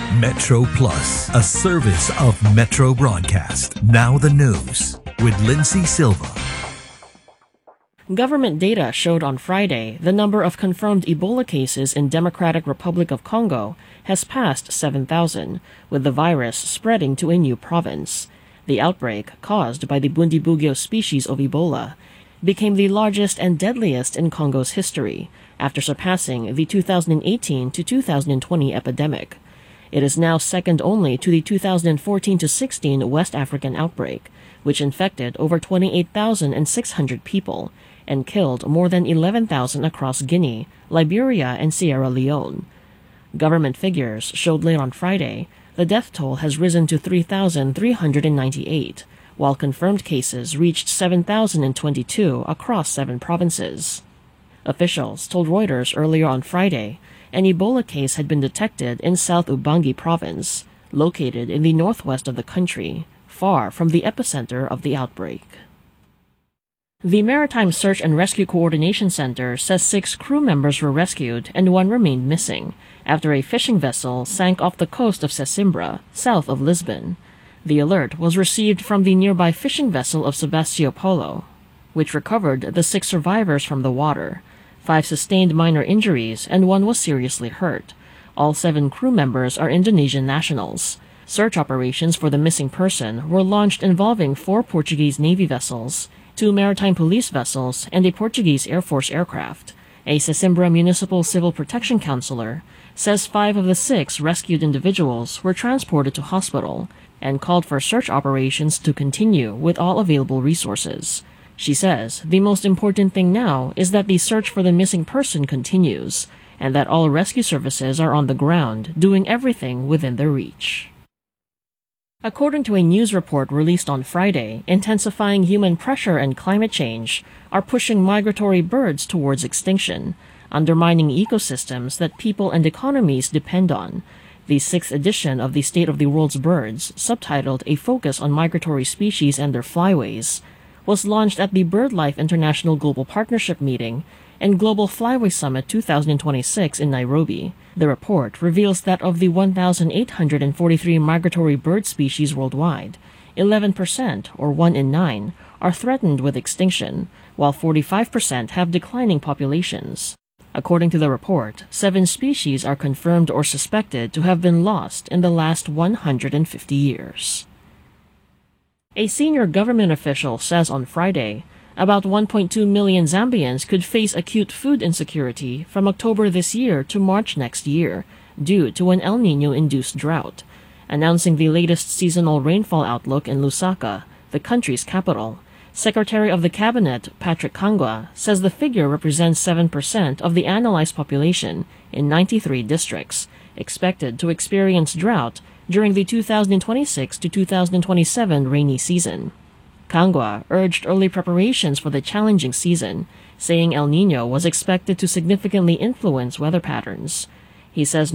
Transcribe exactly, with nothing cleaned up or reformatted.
Metro Plus, a service of Metro Broadcast. Now the news with Lindsay Silva. Government data showed on Friday the number of confirmed Ebola cases in Democratic Republic of Congo has passed seven thousand, with the virus spreading to a new province. The outbreak, caused by the Bundibugyo species of Ebola, became the largest and deadliest in Congo's history, after surpassing the two thousand eighteen to two thousand twenty epidemic. It is now second only to the two thousand fourteen to sixteen West African outbreak, which infected over twenty-eight thousand six hundred people and killed more than eleven thousand across Guinea, Liberia, and Sierra Leone. Government figures showed late on Friday the death toll has risen to three thousand three hundred ninety-eight, while confirmed cases reached seven thousand twenty-two across seven provinces. Officials told Reuters earlier on Friday an Ebola case had been detected in South Ubangi province, located in the northwest of the country, far from the epicenter of the outbreak. The Maritime Search and Rescue Coordination Center says six crew members were rescued and one remained missing after a fishing vessel sank off the coast of Sesimbra, south of Lisbon. The alert was received from the nearby fishing vessel of Sebastopolo, which recovered the six survivors from the water. Five sustained minor injuries and one was seriously hurt. All seven crew members are Indonesian nationals. Search operations for the missing person were launched involving four Portuguese Navy vessels, two maritime police vessels, and a Portuguese Air Force aircraft. A Sesimbra Municipal Civil Protection Counselor says five of the six rescued individuals were transported to hospital and called for search operations to continue with all available resources. She says the most important thing now is that the search for the missing person continues and that all rescue services are on the ground doing everything within their reach. According to a news report released on Friday, intensifying human pressure and climate change are pushing migratory birds towards extinction, undermining ecosystems that people and economies depend on. The sixth edition of the State of the World's Birds, subtitled A Focus on Migratory Species and Their Flyways, was launched at the BirdLife International Global Partnership Meeting and Global Flyway Summit two thousand twenty-six in Nairobi. The report reveals that of the one thousand eight hundred forty-three migratory bird species worldwide, eleven percent, or one in nine, are threatened with extinction, while forty-five percent have declining populations. According to the report, seven species are confirmed or suspected to have been lost in the last one hundred fifty years. A senior government official says on Friday about one point two million Zambians could face acute food insecurity from October this year to March next year due to an El Niño-induced drought. Announcing the latest seasonal rainfall outlook in Lusaka, the country's capital, Secretary of the Cabinet Patrick Kangwa says the figure represents seven percent of the analyzed population in ninety-three districts, expected to experience drought during the two thousand twenty-six to two thousand twenty-seven rainy season. Kangwa urged early preparations for the challenging season, saying El Niño was expected to significantly influence weather patterns. He says